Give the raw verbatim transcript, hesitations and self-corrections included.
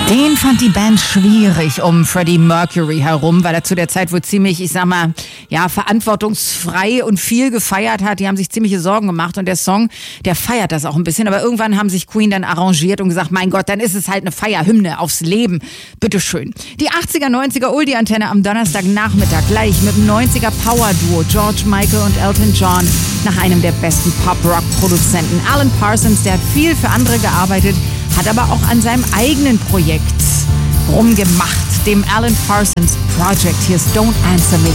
Den fand die Band schwierig um Freddie Mercury herum, weil er zu der Zeit wohl ziemlich, ich sag mal, ja, verantwortungsfrei und viel gefeiert hat. Die haben sich ziemliche Sorgen gemacht und der Song, der feiert das auch ein bisschen. Aber irgendwann haben sich Queen dann arrangiert und gesagt, mein Gott, dann ist es halt eine Feierhymne aufs Leben. Bitteschön. Die achtziger, neunziger Oldie-Antenne am Donnerstagnachmittag gleich mit dem neunziger Power-Duo George Michael und Elton John nach einem der besten Pop-Rock-Produzenten. Alan Parsons, der hat viel für andere gearbeitet, hat aber auch an seinem eigenen Projekt rumgemacht, dem Alan Parsons Project. Hier ist Don't Answer Me.